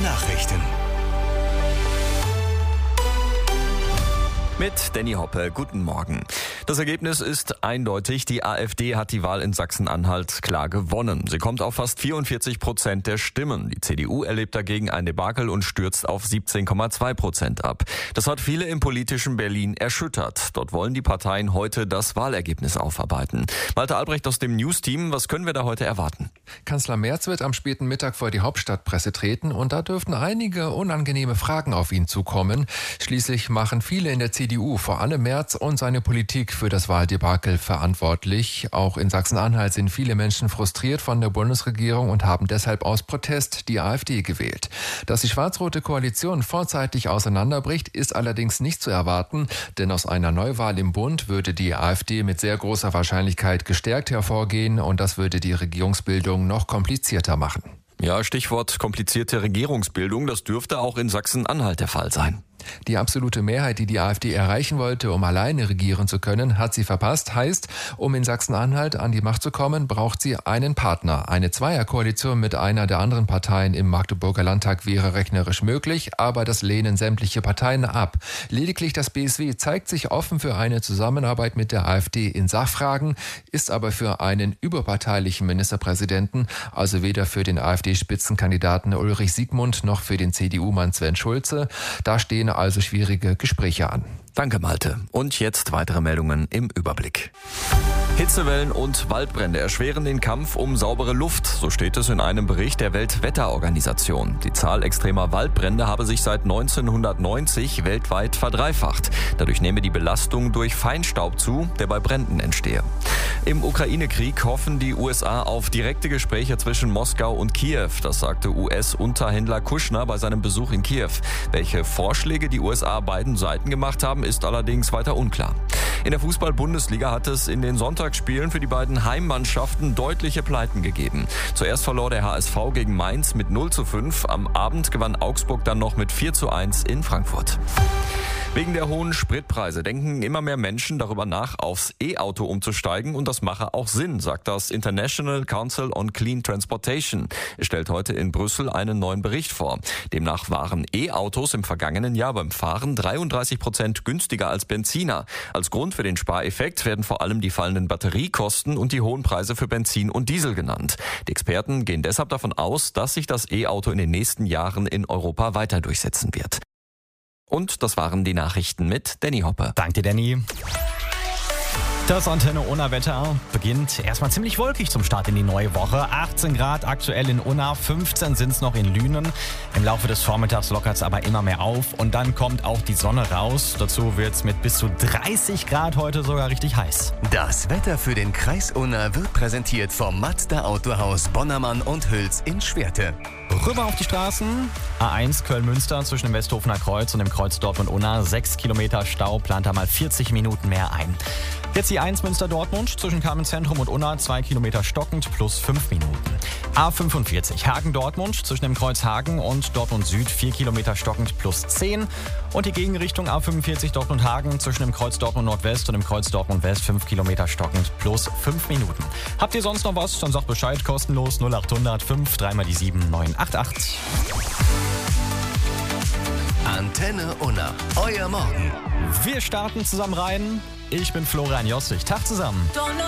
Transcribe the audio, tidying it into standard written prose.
Nachrichten. Mit Danny Hoppe, guten Morgen. Das Ergebnis ist eindeutig. Die AfD hat die Wahl in Sachsen-Anhalt klar gewonnen. Sie kommt auf fast 44% der Stimmen. Die CDU erlebt dagegen ein Debakel und stürzt auf 17,2% ab. Das hat viele im politischen Berlin erschüttert. Dort wollen die Parteien heute das Wahlergebnis aufarbeiten. Malte Albrecht aus dem News-Team, was können wir da heute erwarten? Kanzler Merz wird am späten Mittag vor die Hauptstadtpresse treten und da dürften einige unangenehme Fragen auf ihn zukommen. Schließlich machen viele in der CDU, vor allem Merz und seine Politik, für das Wahldebakel verantwortlich. Auch in Sachsen-Anhalt sind viele Menschen frustriert von der Bundesregierung und haben deshalb aus Protest die AfD gewählt. Dass die schwarz-rote Koalition vorzeitig auseinanderbricht, ist allerdings nicht zu erwarten, denn aus einer Neuwahl im Bund würde die AfD mit sehr großer Wahrscheinlichkeit gestärkt hervorgehen und das würde die Regierungsbildung noch komplizierter machen. Ja, Stichwort komplizierte Regierungsbildung, das dürfte auch in Sachsen-Anhalt der Fall sein. Die absolute Mehrheit, die die AfD erreichen wollte, um alleine regieren zu können, hat sie verpasst. Heißt, um in Sachsen-Anhalt an die Macht zu kommen, braucht sie einen Partner. Eine Zweierkoalition mit einer der anderen Parteien im Magdeburger Landtag wäre rechnerisch möglich, aber das lehnen sämtliche Parteien ab. Lediglich das BSW zeigt sich offen für eine Zusammenarbeit mit der AfD in Sachfragen, ist aber für einen überparteilichen Ministerpräsidenten, also weder für den AfD-Spitzenkandidaten Ulrich Siegmund noch für den CDU-Mann Sven Schulze. Da stehen also schwierige Gespräche an. Danke, Malte. Und jetzt weitere Meldungen im Überblick. Hitzewellen und Waldbrände erschweren den Kampf um saubere Luft, so steht es in einem Bericht der Weltwetterorganisation. Die Zahl extremer Waldbrände habe sich seit 1990 weltweit verdreifacht. Dadurch nehme die Belastung durch Feinstaub zu, der bei Bränden entstehe. Im Ukraine-Krieg hoffen die USA auf direkte Gespräche zwischen Moskau und Kiew. Das sagte US-Unterhändler Kushner bei seinem Besuch in Kiew. Welche Vorschläge die USA beiden Seiten gemacht haben, ist allerdings weiter unklar. In der Fußball-Bundesliga hat es in den Sonntagsspielen für die beiden Heimmannschaften deutliche Pleiten gegeben. Zuerst verlor der HSV gegen Mainz mit 0:5. Am Abend gewann Augsburg dann noch mit 4:1 in Frankfurt. Wegen der hohen Spritpreise denken immer mehr Menschen darüber nach, aufs E-Auto umzusteigen und das mache auch Sinn, sagt das International Council on Clean Transportation. Es stellt heute in Brüssel einen neuen Bericht vor. Demnach waren E-Autos im vergangenen Jahr beim Fahren 33% günstiger als Benziner. Als Grund für den Spareffekt werden vor allem die fallenden Batteriekosten und die hohen Preise für Benzin und Diesel genannt. Die Experten gehen deshalb davon aus, dass sich das E-Auto in den nächsten Jahren in Europa weiter durchsetzen wird. Und das waren die Nachrichten mit Danny Hoppe. Danke dir, Danny. Das Antenne Unna Wetter beginnt erstmal ziemlich wolkig zum Start in die neue Woche. 18 Grad aktuell in Unna, 15 sind es noch in Lünen. Im Laufe des Vormittags lockert es aber immer mehr auf und dann kommt auch die Sonne raus. Dazu wird es mit bis zu 30 Grad heute sogar richtig heiß. Das Wetter für den Kreis Unna wird präsentiert vom Mazda Autohaus Bonnermann und Hüls in Schwerte. Rüber auf die Straßen. A1 Köln-Münster zwischen dem Westhofener Kreuz und dem Kreuz Dortmund-Unna. 6 Kilometer Stau, plant da mal 40 Minuten mehr ein. Jetzt die 1 Münster-Dortmund zwischen Kamenz-Zentrum und Unna, 2 Kilometer stockend plus 5 Minuten. A45 Hagen-Dortmund zwischen dem Kreuz Hagen und Dortmund Süd, 4 Kilometer stockend plus 10. Und die Gegenrichtung A45 Dortmund-Hagen zwischen dem Kreuz Dortmund Nordwest und dem Kreuz Dortmund West, 5 Kilometer stockend plus 5 Minuten. Habt ihr sonst noch was? Dann sagt Bescheid, kostenlos 0800 5 3 mal die 7 988. Antenne Unna, euer Morgen. Wir starten zusammen rein. Ich bin Florian Jossig. Tag zusammen.